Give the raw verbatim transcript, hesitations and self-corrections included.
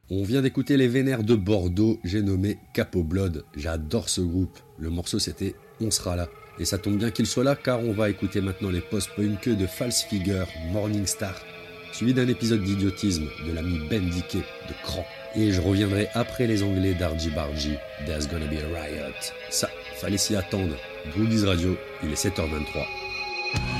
On vient d'écouter les Vénères de Bordeaux, j'ai nommé Capo Blood. J'adore ce groupe. Le morceau c'était On sera là. Et ça tombe bien qu'il soit là car on va écouter maintenant les post-punk de False Figure, Morning Star, suivi d'un épisode d'idiotisme de l'ami Ben Dickey de Cran. Et je reviendrai après les Anglais d'Argy Bargy, There's Gonna Be a Riot. Ça, fallait s'y attendre. Broogies Radio, il est sept heures vingt-trois.